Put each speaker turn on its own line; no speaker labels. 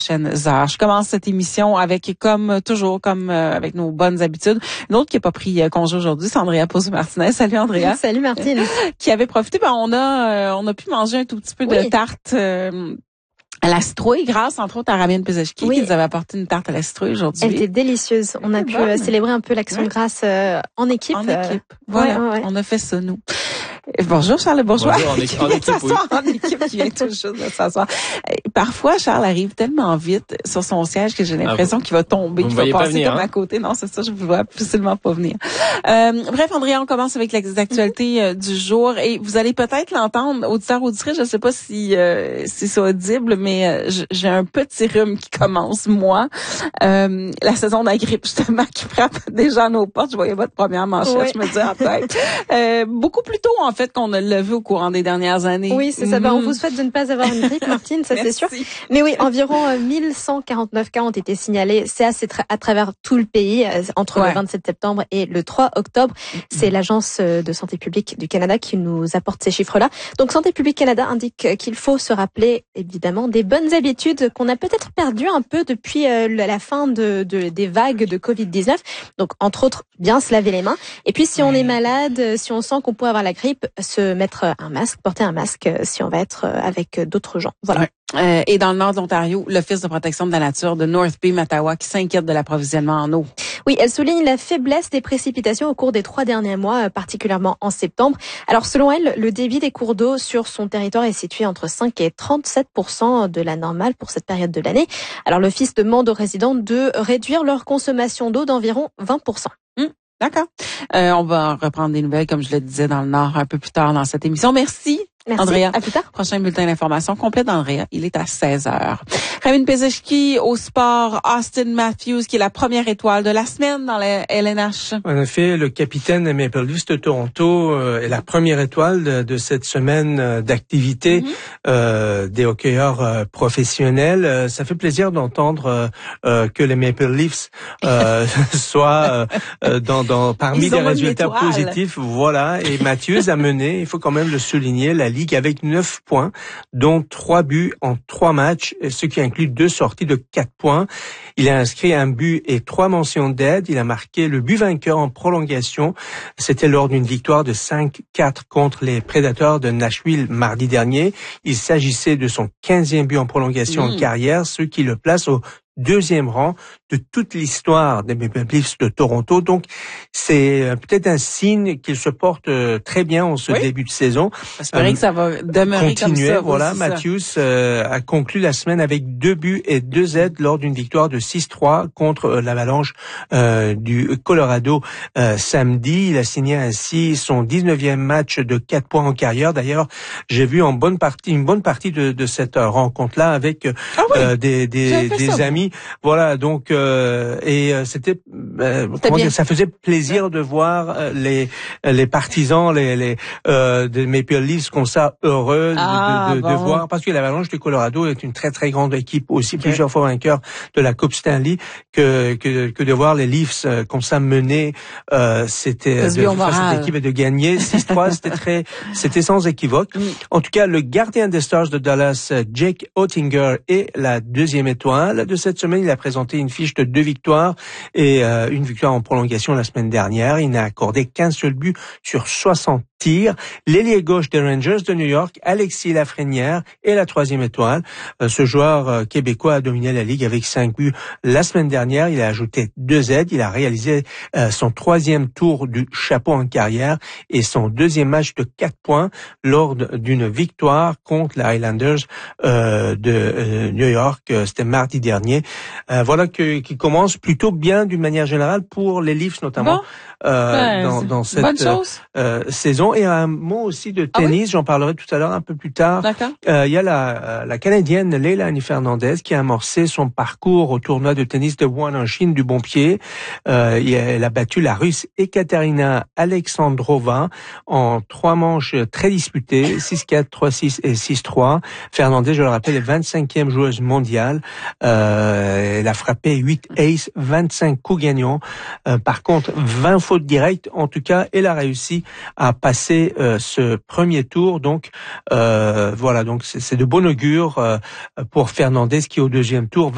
Prochaines heures. Je commence cette émission avec, comme toujours, avec nos bonnes habitudes, une autre qui n'a pas pris congé aujourd'hui, c'est Andrea Pozzo-Martinez. Salut Andrea.
Salut Martine.
Qui avait profité, on a pu manger un tout petit peu de tarte à la citrouille, grâce entre autres à Ramin Pezeshki qui nous avait apporté une tarte à la citrouille aujourd'hui.
Elle était délicieuse. On a pu célébrer un peu l'action de grâce en équipe.
En équipe. Voilà, on a fait ça nous. Bonjour Charles Bourgeois.
Bonjour,
en équipe qui vient toujours de s'asseoir. Parfois, Charles arrive tellement vite sur son siège que j'ai l'impression qu'il va tomber, qu'il va passer comme à côté. Non, c'est ça, je ne vois absolument pas venir. Bref, Andrea, on commence avec les actualités du jour et vous allez peut-être l'entendre, auditeurs, auditrices, je ne sais pas si c'est audible, mais j'ai un petit rhume qui commence, moi. La saison de la grippe, justement, qui frappe déjà à nos portes. Je voyais votre première manchette, je me dis en tête. Beaucoup plus tôt, en fait, qu'on ne l'a vu au courant des dernières années.
Oui, c'est ça. On vous souhaite de ne pas avoir une grippe, Martine, ça c'est sûr. Mais oui, environ 1149 cas ont été signalés. C'est à travers tout le pays, entre le 27 septembre et le 3 octobre. C'est l'Agence de santé publique du Canada qui nous apporte ces chiffres-là. Donc, Santé publique Canada indique qu'il faut se rappeler, évidemment, des bonnes habitudes qu'on a peut-être perdues un peu depuis la fin des vagues de Covid-19. Donc, entre autres, bien se laver les mains. Et puis, si on est malade, si on sent qu'on pourrait avoir la grippe, se mettre un masque, porter un masque si on va être avec d'autres gens. Voilà.
Et dans le nord de l'Ontario, l'Office de protection de la nature de North Bay, Ottawa, qui s'inquiète de l'approvisionnement en eau.
Oui, elle souligne la faiblesse des précipitations au cours des 3 derniers mois, particulièrement en septembre. Alors, selon elle, le débit des cours d'eau sur son territoire est situé entre 5 et 37% de la normale pour cette période de l'année. Alors, l'Office demande aux résidents de réduire leur consommation d'eau d'environ 20%.
D'accord. On va reprendre des nouvelles, comme je le disais, dans le Nord un peu plus tard dans cette émission. Merci. Andrea.
À plus tard.
Prochain bulletin d'information complet d'Andrea. Il est à 16h. Ramin Pezeshki au sport. Austin Matthews, qui est la première étoile de la semaine dans la LNH.
En effet, le capitaine des Maple Leafs de Toronto est la première étoile de cette semaine d'activité des hockeyeurs professionnels. Ça fait plaisir d'entendre que les Maple Leafs soient parmi les résultats positifs. Voilà. Et Matthews a mené, il faut quand même le souligner, la Ligue avec 9 points, dont 3 buts en 3 matchs, ce qui inclut 2 sorties de 4 points. Il a inscrit un but et 3 mentions d'aide. Il a marqué le but vainqueur en prolongation. C'était lors d'une victoire de 5-4 contre les Predators de Nashville mardi dernier. Il s'agissait de son 15e but en prolongation en carrière, ce qui le place au 2e rang de toute l'histoire des Maple Leafs de Toronto. Donc, c'est peut-être un signe qu'il se porte très bien en ce début de saison.
J'espère que ça va demeurer
continuer,
comme ça.
Voilà, Matthews a conclu la semaine avec 2 buts et 2 aides lors d'une victoire de 6-3 contre l'Avalanche du Colorado samedi. Il a signé ainsi son 19e match de 4 points en carrière. D'ailleurs, j'ai vu une bonne partie de cette rencontre-là avec des amis. Voilà, donc c'était ça faisait plaisir de voir les partisans des Maple Leafs comme ça heureux de voir, parce que l'Avalanche du Colorado est une très très grande équipe aussi, plusieurs fois vainqueur de la Coupe Stanley, que de voir les Leafs comme ça mener c'était cette équipe et de gagner 6-3, c'était sans équivoque. En tout cas, le gardien des Stars de Dallas, Jake Oettinger, est la 2e étoile de cette semaine. Il a présenté une fiche de 2 victoires et une victoire en prolongation la semaine dernière. Il n'a accordé qu'un seul but sur 60 tirs. L'ailier gauche des Rangers de New York, Alexis Lafrenière, est la 3e étoile. Ce joueur québécois a dominé la Ligue avec 5 buts la semaine dernière. Il a ajouté 2 aides. Il a réalisé son 3e tour du chapeau en carrière et son 2e match de 4 points lors d'une victoire contre les Highlanders de New York. C'était mardi dernier. Voilà qui commence plutôt bien d'une manière générale pour les Leafs notamment. Dans cette saison. Et un mot aussi de tennis, j'en parlerai tout à l'heure un peu plus tard. Il y a la Canadienne Leilani Fernandez qui a amorcé son parcours au tournoi de tennis de Wuhan en Chine du bon pied. Elle a battu la Russe Ekaterina Alexandrova en 3 manches très disputées, 6-4, 3-6 et 6-3. Fernandez, je le rappelle, est 25e joueuse mondiale. Elle a frappé 8 aces, 25 coups gagnants. Par contre, 20 fautes directes. En tout cas, elle a réussi à passer ce premier tour. Donc, voilà. Donc, c'est de bon augure pour Fernandez qui est au 2e tour.